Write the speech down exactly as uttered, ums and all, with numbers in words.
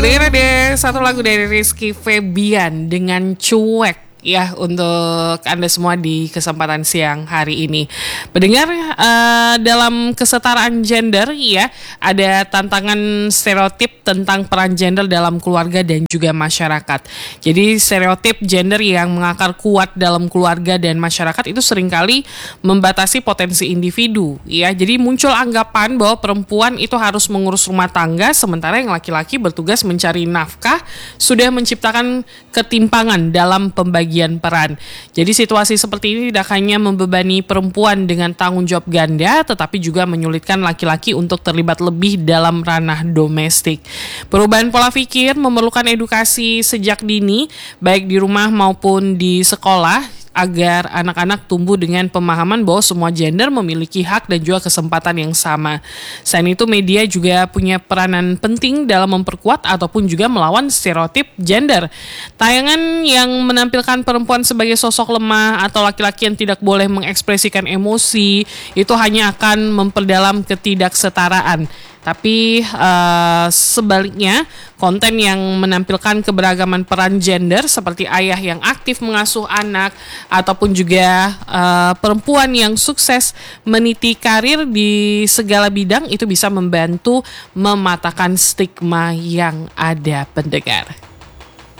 Pendengar ada satu lagu dari Rizky Febian dengan Cuek ya untuk Anda semua di kesempatan siang hari ini. Pendengar, uh, dalam kesetaraan gender ya ada tantangan stereotip tentang peran gender dalam keluarga dan juga masyarakat. Jadi stereotip gender yang mengakar kuat dalam keluarga dan masyarakat itu seringkali membatasi potensi individu ya. Jadi muncul anggapan bahwa perempuan itu harus mengurus rumah tangga sementara yang laki-laki bertugas mencari nafkah, sudah menciptakan ketimpangan dalam pembagian peran. Jadi situasi seperti ini tidak hanya membebani perempuan dengan tanggung jawab ganda, tetapi juga menyulitkan laki-laki untuk terlibat lebih dalam ranah domestik. Perubahan pola pikir memerlukan edukasi sejak dini, baik di rumah maupun di sekolah, agar anak-anak tumbuh dengan pemahaman bahwa semua gender memiliki hak dan juga kesempatan yang sama. Selain itu, media juga punya peranan penting dalam memperkuat ataupun juga melawan stereotip gender. Tayangan yang menampilkan perempuan sebagai sosok lemah atau laki-laki yang tidak boleh mengekspresikan emosi itu hanya akan memperdalam ketidaksetaraan. Tapi uh, sebaliknya, konten yang menampilkan keberagaman peran gender seperti ayah yang aktif mengasuh anak ataupun juga uh, perempuan yang sukses meniti karir di segala bidang itu bisa membantu mematahkan stigma yang ada, pendengar.